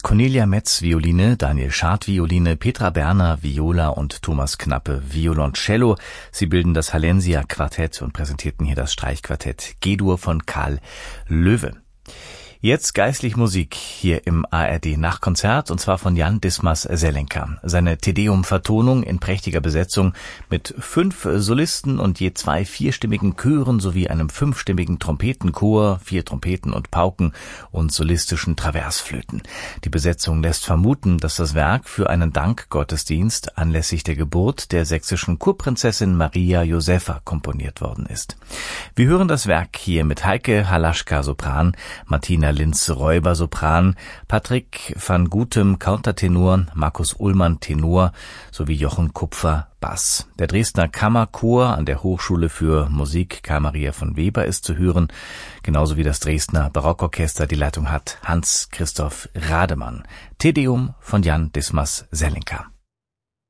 Cornelia Metz Violine, Daniel Schad Violine, Petra Berner Viola und Thomas Knappe Violoncello. Sie bilden das Hallensia Quartett und präsentierten hier das Streichquartett G-Dur von Karl Löwe. Jetzt geistlich Musik hier im ARD Nachkonzert, und zwar von Jan Dismas Selenka. Seine Te-Deum-Vertonung in prächtiger Besetzung mit 5 Solisten und je 2 vierstimmigen Chören sowie einem 5-stimmigen Trompetenchor, 4 Trompeten und Pauken und solistischen Traversflöten. Die Besetzung lässt vermuten, dass das Werk für einen Dankgottesdienst anlässlich der Geburt der sächsischen Kurprinzessin Maria Josepha komponiert worden ist. Wir hören das Werk hier mit Heike Halaschka Sopran, Martina Linz-Räuber Sopran, Patrick van Gutem Countertenor, Markus Ullmann Tenor sowie Jochen Kupfer Bass. Der Dresdner Kammerchor an der Hochschule für Musik Karl Maria von Weber ist zu hören, genauso wie das Dresdner Barockorchester. Die Leitung hat Hans-Christoph Rademann. Te Deum von Jan Dismas Selenka.